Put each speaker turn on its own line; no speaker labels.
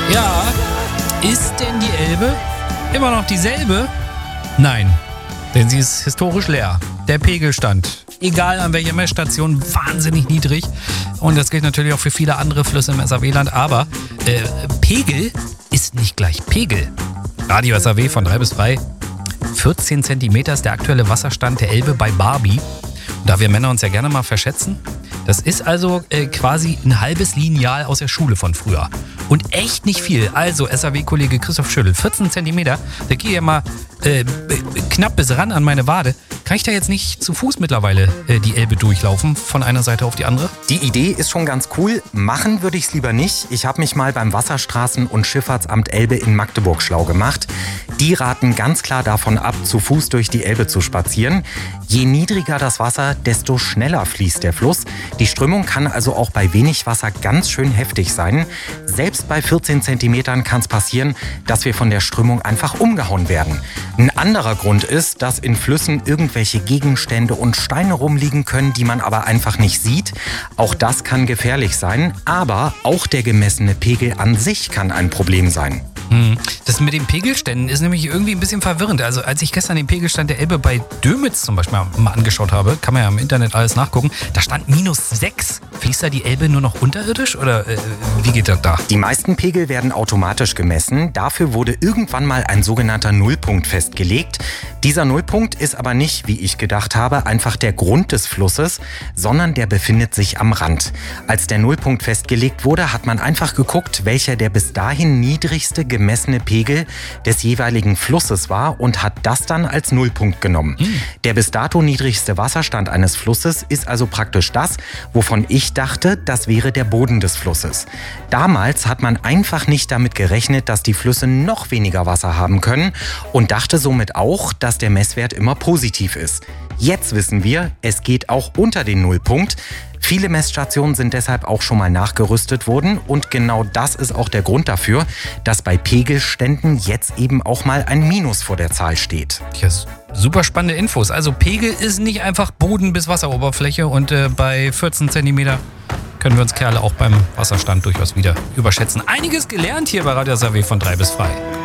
Ja, ist denn die Elbe immer noch dieselbe? Nein, denn sie ist historisch leer. Der Pegelstand, egal an welcher Messstation, wahnsinnig niedrig. Und das gilt natürlich auch für viele andere Flüsse im SAW-Land. Aber Pegel ist nicht gleich Pegel. Radio SAW von 3 bis 3. 14 Zentimeter ist der aktuelle Wasserstand der Elbe bei Barby. Und da wir Männer uns ja gerne mal verschätzen, das ist also quasi ein halbes Lineal aus der Schule von früher. Und echt nicht viel. Also, SAW-Kollege Christoph Schüttel, 14 Zentimeter, da geht ja mal knapp bis ran an meine Wade. Kann ich da jetzt nicht zu Fuß mittlerweile die Elbe durchlaufen, von einer Seite auf die andere?
Die Idee ist schon ganz cool. Machen würde ich es lieber nicht. Ich habe mich mal beim Wasserstraßen- und Schifffahrtsamt Elbe in Magdeburg schlau gemacht. Die raten ganz klar davon ab, zu Fuß durch die Elbe zu spazieren. Je niedriger das Wasser, desto schneller fließt der Fluss. Die Strömung kann also auch bei wenig Wasser ganz schön heftig sein. Selbst bei 14 Zentimetern kann es passieren, dass wir von der Strömung einfach umgehauen werden. Ein anderer Grund ist, dass in Flüssen irgendwelche Gegenstände und Steine rumliegen können, die man aber einfach nicht sieht. Auch das kann gefährlich sein, aber auch der gemessene Pegel an sich kann ein Problem sein.
Das mit den Pegelständen ist nämlich irgendwie ein bisschen verwirrend. Also als ich gestern den Pegelstand der Elbe bei Dömitz zum Beispiel mal angeschaut habe, kann man ja im Internet alles nachgucken, da stand -6. Fließt da die Elbe nur noch unterirdisch oder wie geht das da?
Die meisten Pegel werden automatisch gemessen. Dafür wurde irgendwann mal ein sogenannter Nullpunkt festgelegt. Dieser Nullpunkt ist aber nicht, wie ich gedacht habe, einfach der Grund des Flusses, sondern der befindet sich am Rand. Als der Nullpunkt festgelegt wurde, hat man einfach geguckt, welcher der bis dahin niedrigste gemessene Pegel des jeweiligen Flusses war und hat das dann als Nullpunkt genommen. Der bis dato niedrigste Wasserstand eines Flusses ist also praktisch das, wovon ich dachte, das wäre der Boden des Flusses. Damals hat man einfach nicht damit gerechnet, dass die Flüsse noch weniger Wasser haben können und dachte somit auch, dass der Messwert immer positiv ist. Jetzt wissen wir, es geht auch unter den Nullpunkt. Viele Messstationen sind deshalb auch schon mal nachgerüstet worden und genau das ist auch der Grund dafür, dass bei Pegelständen jetzt eben auch mal ein Minus vor der Zahl steht.
Ja, super spannende Infos. Also Pegel ist nicht einfach Boden bis Wasseroberfläche und bei 14 Zentimeter können wir uns Kerle auch beim Wasserstand durchaus wieder überschätzen. Einiges gelernt hier bei Radio SAW von 3 bis 3.